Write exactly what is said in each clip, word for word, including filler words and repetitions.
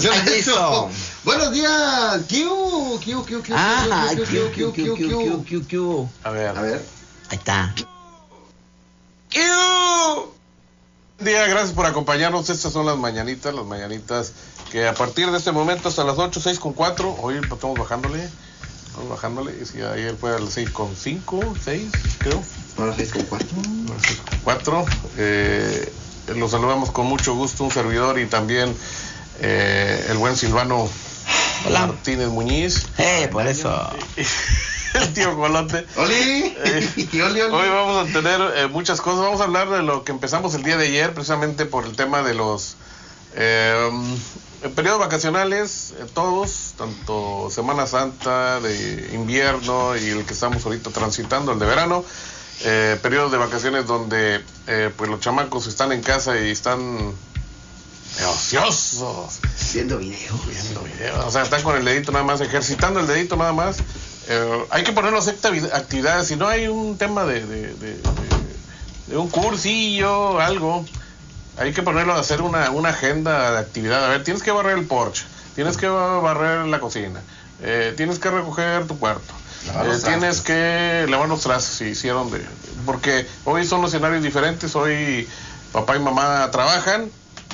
atención a eso. Buenos días, Q, Q, Q, Q, Ah, Q, Q, Q, Q, Q, Q, Q. A ver. A ver. Ahí está. ¡Q! Buen día, gracias por acompañarnos. Estas son las mañanitas, las mañanitas que a partir de este momento hasta las ocho, seis con cuatro, hoy estamos bajándole, estamos bajándole, y si ayer fue a las seis con cinco, seis, creo. Ahora seis con cuatro. Ahora seis con cuatro. Eh, los saludamos con mucho gusto, un servidor y también eh, el buen Silvano Hola. Martínez Muñiz. Eh, por eso. El tío Colote. ¡Oli! Eh, oli, oli. Hoy vamos a tener eh, muchas cosas. Vamos a hablar de lo que empezamos el día de ayer, precisamente por el tema de los eh, periodos vacacionales, eh, todos, tanto Semana Santa, de invierno y el que estamos ahorita transitando, el de verano. Eh, periodos de vacaciones donde eh, pues los chamacos están en casa y están ociosos. Viendo video. Viendo video. O sea, están con el dedito nada más, ejercitando el dedito nada más. Eh, hay que ponerlos a actividades, si no hay un tema de, de, de, de, de un cursillo, algo, hay que ponerlo a hacer una, una agenda de actividad. A ver, tienes que barrer el porche, tienes que barrer la cocina, eh, tienes que recoger tu cuarto, eh, tienes que lavar los trastes, si hicieron de, porque hoy son los escenarios diferentes. Hoy papá y mamá trabajan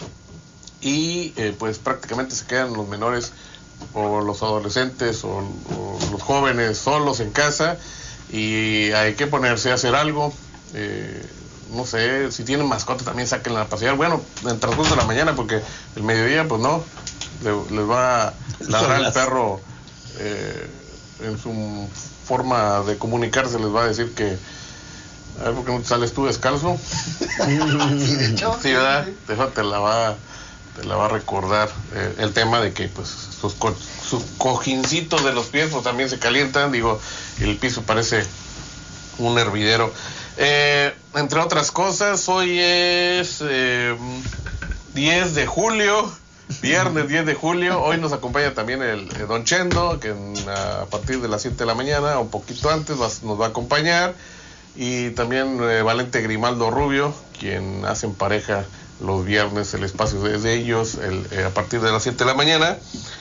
y eh, pues prácticamente se quedan los menores o los adolescentes o, o los jóvenes solos en casa, y hay que ponerse a hacer algo. Eh, no sé, si tienen mascota también sáquenla a pasear, bueno, en el transcurso de la mañana, porque el mediodía pues no, le, les va a ladrar el perro, eh, en su forma de comunicarse les va a decir que a ver, ¿por qué no sales tú descalzo? Sí, de hecho. Sí, ¿verdad? Eso te la va te la va a recordar, eh, el tema de que pues sus, co sus cojincitos de los pies pues también se calientan, digo, y el piso parece un hervidero. Eh, entre otras cosas, hoy es eh, diez de julio, viernes diez de julio. Hoy nos acompaña también el, el Don Chendo, que en, a partir de las siete de la mañana, un poquito antes, va, nos va a acompañar. Y también eh, Valente Grimaldo Rubio, quien hacen pareja los viernes, el espacio es de ellos, el, eh, a partir de las siete de la mañana.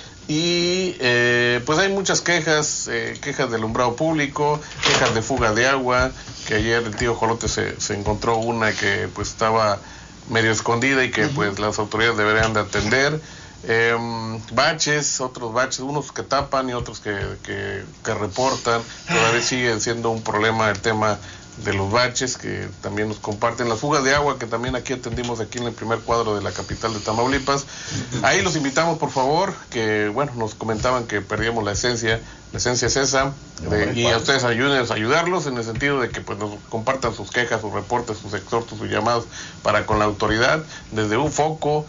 Y eh, pues hay muchas quejas, eh, quejas del alumbrado público, quejas de fuga de agua, que ayer el tío Jolote se, se encontró una que pues estaba medio escondida y que uh-huh. pues las autoridades deberían de atender. Eh, baches, otros baches, unos que tapan y otros que, que, que reportan. Todavía sigue siendo un problema el tema de los baches, que también nos comparten. Las fugas de agua, que también aquí atendimos aquí en el primer cuadro de la capital de Tamaulipas. Ahí los invitamos, por favor, que bueno, nos comentaban que perdíamos la esencia. La esencia es esa, de, y a ustedes ayuden a ayudarlos en el sentido de que pues nos compartan sus quejas, sus reportes, sus exhortos, sus llamados para con la autoridad, desde un foco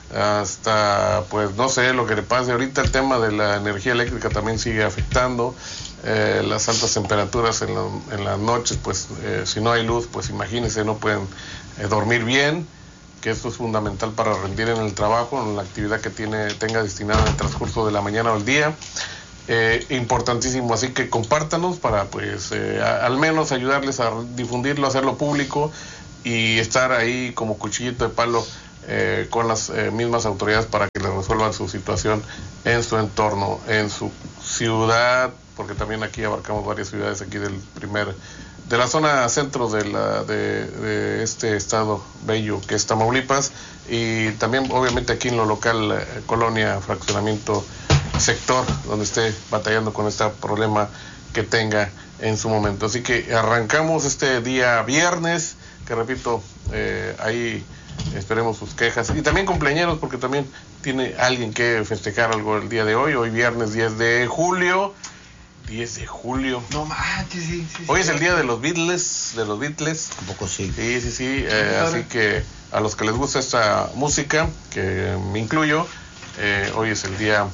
hasta, pues no sé, lo que le pase. Ahorita el tema de la energía eléctrica también sigue afectando. Eh, las altas temperaturas en, la, en las noches, pues eh, si no hay luz, pues imagínense, no pueden eh, dormir bien, que esto es fundamental para rendir en el trabajo, en la actividad que tiene tenga destinada en el transcurso de la mañana o el día. Eh, importantísimo, así que compártanos para pues eh, a, al menos ayudarles a difundirlo, hacerlo público y estar ahí como cuchillito de palo eh, con las eh, mismas autoridades para que les resuelvan su situación en su entorno, en su ciudad, porque también aquí abarcamos varias ciudades aquí del primer, de la zona centro de, la, de, de este estado bello que es Tamaulipas, y también obviamente aquí en lo local, eh, colonia, fraccionamiento, sector, donde esté batallando con este problema que tenga en su momento. Así que arrancamos este día viernes, que repito, eh, ahí esperemos sus quejas, y también cumpleañeros, porque también tiene alguien que festejar algo el día de hoy. Hoy viernes diez de julio. diez de julio. No manches, sí, sí. Hoy es el día de los Beatles, de los Beatles. Un poco sí. Sí, sí, sí. Eh, así que a los que les gusta esta música, que me incluyo, eh, hoy es el día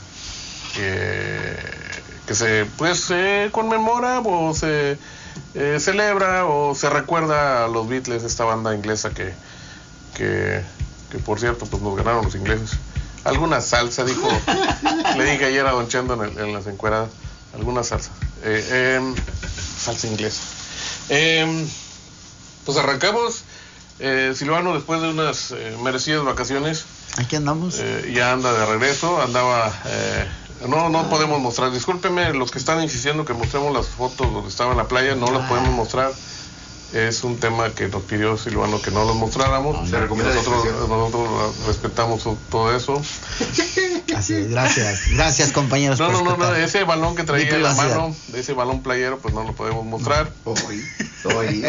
que, que se pues se conmemora o se eh, celebra o se recuerda a los Beatles, esta banda inglesa que, que, que por cierto pues nos ganaron los ingleses. Alguna salsa, dijo, le dije ayer a Don Chendo en, el, en las encueradas. Alguna salsa, eh, eh, salsa inglesa. Eh, pues arrancamos, eh, Silvano, después de unas eh, merecidas vacaciones. Aquí andamos. Eh, ya anda de regreso, andaba... Eh, no, no podemos mostrar. Discúlpeme los que están insistiendo que mostremos las fotos donde estaba en la playa, no las podemos mostrar. Es un tema que nos pidió Silvano que no los mostráramos. Se recomienda nosotros, nosotros respetamos todo eso. Así es, gracias. Gracias, compañeros. No, por no, no, no, respetar. ese balón que traía Mi en la privacidad. mano, ese balón playero, pues no lo podemos mostrar. Hoy, hoy.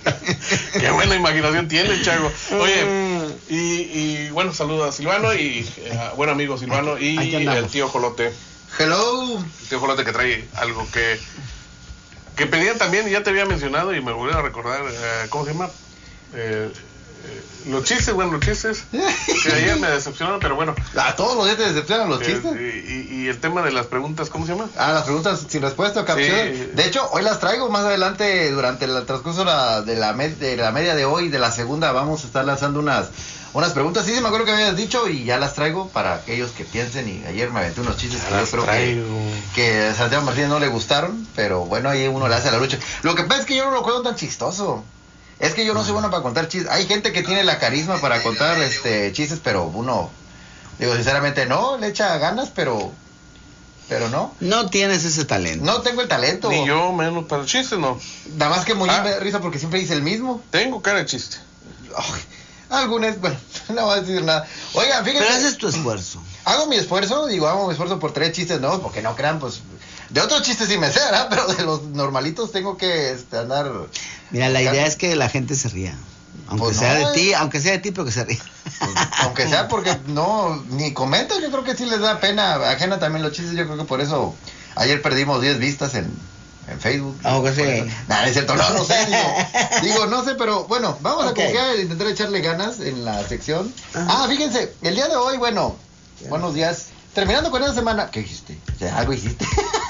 Qué buena imaginación tiene, Chago. Oye, y, y bueno, saludos a Silvano y eh, a buen amigo Silvano y Aquí andamos. el tío Jolote. Hello. El tío Jolote que trae algo que que pedían también, y ya te había mencionado y me volví a recordar, eh, ¿cómo se llama? Eh, eh, los chistes, bueno, los chistes, que ayer me decepcionaron, pero bueno. A todos los días te decepcionan los Eh, chistes. y, y, y el tema de las preguntas, ¿cómo se llama? Ah, las preguntas sin respuesta o capciones. Sí. De hecho, hoy las traigo más adelante durante el transcurso de la, de, la med- de la media de hoy, de la segunda, vamos a estar lanzando unas unas preguntas. Sí, sí, me acuerdo que me habías dicho y ya las traigo para aquellos que piensen. Y ayer me aventé unos chistes Ya que yo las creo que, traigo. que a Santiago Martínez no le gustaron, pero bueno, ahí uno le hace la lucha. Lo que pasa es que yo no lo cuento tan chistoso. Es que yo no soy bueno para contar chistes. Hay gente que tiene la carisma para contar este chistes, pero uno, digo sinceramente, no, le echa ganas, pero pero no. No tienes ese talento. No tengo el talento. Ni yo menos para el chiste, no. Nada más que muy Ah. me da risa porque siempre dice el mismo. Tengo cara de chiste. Ay, algunas, bueno, no voy a decir nada. Oigan, fíjense. Pero haces tu esfuerzo. Hago mi esfuerzo, digo, hago mi esfuerzo por traer chistes nuevos, porque no crean, pues, de otros chistes sí me sé, ¿verdad? Pero de los normalitos tengo que este, andar... Mira, la idea es que la gente se ría. Aunque Pues sea no, de ti, eh. aunque sea de ti, pero que se ría. Pues, aunque sea porque no, ni comentan, yo creo que sí les da pena ajena también los chistes, yo creo que por eso ayer perdimos diez vistas en, en Facebook. Aunque sí. Nada, no es cierto, no, no sé, digo, digo, no sé, pero bueno, vamos Ok. a como que intentar echarle ganas en la sección. Ajá. Ah, fíjense, el día de hoy, bueno, buenos días, terminando con esta semana, ¿qué hiciste? O sea, algo hiciste.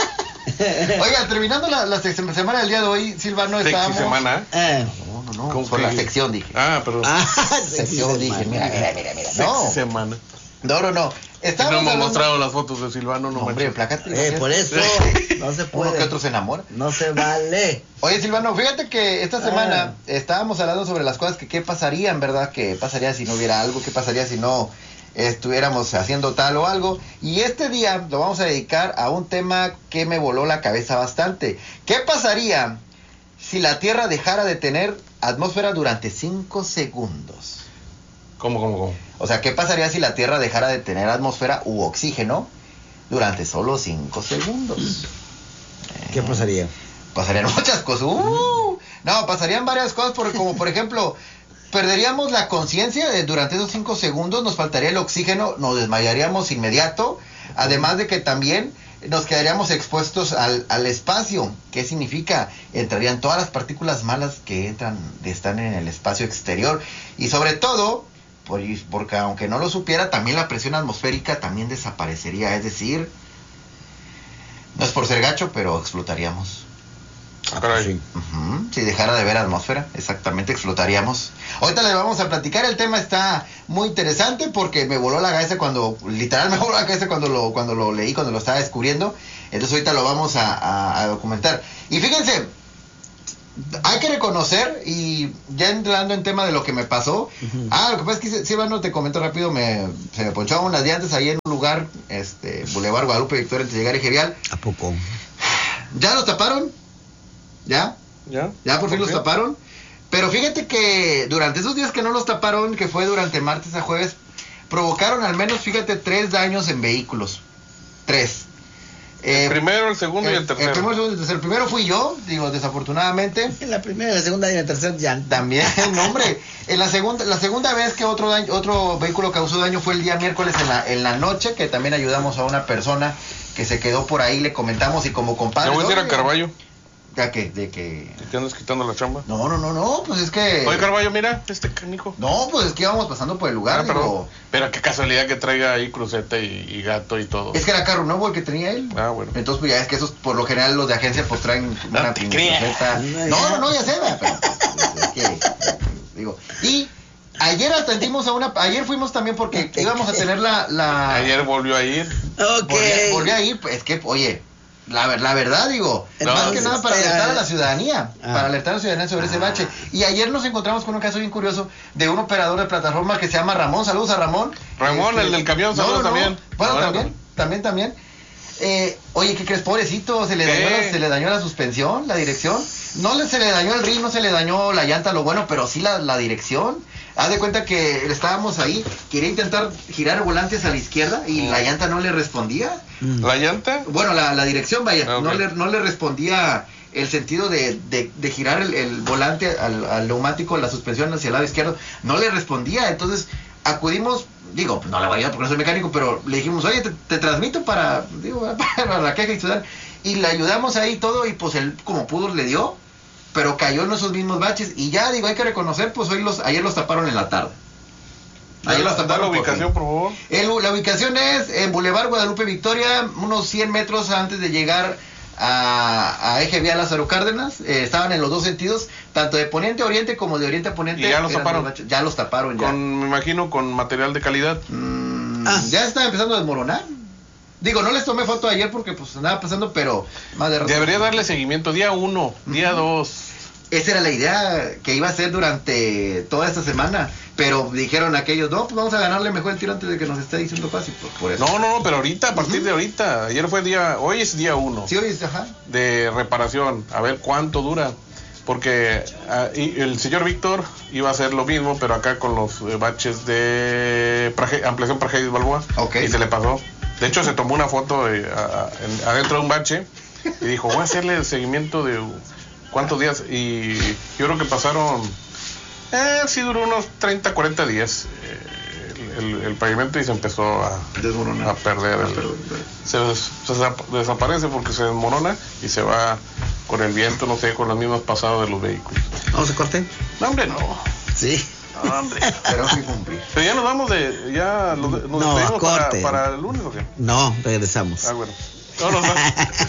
Oiga, terminando la, la sec- semana del día de hoy, Silvano, Sexy estábamos... semana. Eh. No, no, no, ¿Cómo por la que? sección dije. Ah, perdón. Ah, sección dije, mira, mira, mira, mira, Sexy no. semana. No, no, no. Y Estábamos no hemos hablando- mostrado las fotos de Silvano, no No, hombre, manches. plácate. Eh, por eso no se Uno puede. que otro se enamora. No se vale. Oye, Silvano, fíjate que esta semana Ah. estábamos hablando sobre las cosas que qué pasarían, ¿verdad? ¿Qué pasaría si no hubiera algo? ¿Qué pasaría si no estuviéramos haciendo tal o algo? Y este día lo vamos a dedicar a un tema que me voló la cabeza bastante. ¿Qué pasaría si la Tierra dejara de tener atmósfera durante cinco segundos? ¿Cómo, cómo, cómo? O sea, ¿qué pasaría si la Tierra dejara de tener atmósfera u oxígeno durante solo cinco segundos? ¿Qué pasaría? Pasarían muchas cosas. Uh, no, pasarían varias cosas, porque como por ejemplo, perderíamos la conciencia de- durante esos cinco segundos, nos faltaría el oxígeno, nos desmayaríamos inmediato, además de que también nos quedaríamos expuestos al, al espacio. ¿Qué significa? Entrarían todas las partículas malas que entran, están en el espacio exterior, y sobre todo, por- porque aunque no lo supiera, también la presión atmosférica también desaparecería, es decir, no es por ser gacho, pero explotaríamos. Ah, caray. Sí. Ujú, si dejara de haber atmósfera, exactamente, explotaríamos. Ahorita le vamos a platicar, el tema está muy interesante porque me voló la cabeza cuando, literal me voló la cabeza cuando lo, cuando lo leí, cuando lo estaba descubriendo. Entonces ahorita lo vamos a, a- a documentar. Y fíjense, hay que reconocer, y ya entrando en tema de lo que me pasó, Ujú. ah, lo que pasa es que, Silvano, te comento rápido, me, se me ponchaban unas llantas ahí en un lugar, este, Boulevard Guadalupe Victoria, antes de llegar a Ejerial. ¿A poco? ¿Ya los taparon? ¿Ya? ¿Ya? Ya por fin los taparon. Pero fíjate que durante esos días que no los taparon, que fue durante martes a jueves, provocaron al menos, fíjate, tres daños en vehículos. Tres. Eh, El primero, el segundo y el tercero. El primero, el segundo y el tercero. El primero fui yo, digo, desafortunadamente. En la primera, la segunda y la tercera ya. También, no, hombre. En la segunda, la segunda vez que otro daño, otro vehículo causó daño fue el día miércoles en la, en la noche, que también ayudamos a una persona que se quedó por ahí, le comentamos y como compadre. Le voy a decir a oye, Carballo ¿Ya qué? ¿De que que te andas quitando la chamba. No, no, no, no, pues es que... Oye, Carballo, mira, este canijo. No, pues es que íbamos pasando por el lugar, Ah, digo, perdón. Pero qué casualidad que traiga ahí cruceta y, y gato y todo. es que era carro nuevo el que tenía él. Ah, bueno. Entonces, pues ya es que esos, por lo general, los de agencia, pues traen una te creas. cruceta. No, no, no, ya sé, ¿verdad? Pero, pues, es que, digo, y ayer atendimos a una, ayer fuimos también porque íbamos a tener la, la... Ayer volvió a ir. Ok. Volví, volví a ir, pues, es que, oye, La, ver- la verdad, digo, No, más que es- nada para eh, alertar a eh, la ciudadanía, ah. para alertar a la ciudadanía sobre ese Ah. bache. Y ayer nos encontramos con un caso bien curioso de un operador de plataforma que se llama Ramón. Saludos a Ramón. Ramón, el del camión, saludos también. Bueno, Bueno, también, también, también. Eh, oye, ¿qué crees? Pobrecito, se le, dañó ¿Qué? la, se le dañó la suspensión, la dirección. No le, se le dañó el ring, no se le dañó la llanta, lo bueno, pero sí la, la dirección. Haz de cuenta que estábamos ahí, quería intentar girar el volante hacia la izquierda y Mm. la llanta no le respondía. ¿La llanta? Bueno, la, la dirección, vaya, Ah, ok. no, le, no le respondía el sentido de, de, de girar el, el volante al, al neumático, la suspensión hacia el lado izquierdo, no le respondía. Entonces acudimos, digo, no le voy a ayudar porque no soy mecánico, pero le dijimos, oye, te, te transmito para, digo, para la queja y ciudad. Y le ayudamos ahí todo y pues él como pudo le dio, pero cayó en esos mismos baches. Y ya, digo, hay que reconocer, pues hoy los, ayer los taparon en la tarde. Da la, da la por ubicación, fin. por favor. El- la ubicación es en Boulevard Guadalupe Victoria, unos cien metros antes de llegar a, a Eje Vial Lázaro Cárdenas. Eh, estaban en los dos sentidos, tanto de poniente a oriente como de oriente a poniente. ¿Y ya los eran taparon? los baches. Ya los taparon, ya. Con, me imagino, con material de calidad. Mm, Ah. Ya está empezando a desmoronar. Digo, no les tomé foto ayer porque pues andaba pasando, pero más de rato. Debería darle seguimiento día uno, día dos. Esa era la idea que iba a hacer durante toda esta semana, pero dijeron aquellos, no, pues vamos a ganarle mejor el tiro antes de que nos esté diciendo fácil, pues, por eso. No, no, no, pero ahorita, a partir de ahorita. Ayer fue día, hoy es día uno Sí, oye, ajá. de reparación. A ver cuánto dura. Porque ah, y el señor Víctor iba a hacer lo mismo, pero acá con los eh, baches de Praje- ampliación Prajedes Balboa. Ok. Y se le pasó. De hecho, se tomó una foto eh, a- a- en- adentro de un bache y dijo, voy a hacerle el seguimiento de cuántos días. Y yo creo que pasaron, eh, sí duró unos treinta, cuarenta días eh, el, el- el pavimento y se empezó a, Desmoronar. a perder. Ah, el- pero- se, des- se desap- desaparece porque se desmorona y se va con el viento, no sé, con las mismas pasadas de los vehículos. ¿Vamos a corte? No, hombre, no. Sí. No, hombre. Pero sí cumplir. Pero ya nos vamos de, ya nos, nos No, despedimos para, corte. para el lunes o qué. No, regresamos. Ah, bueno. Vámonos, va.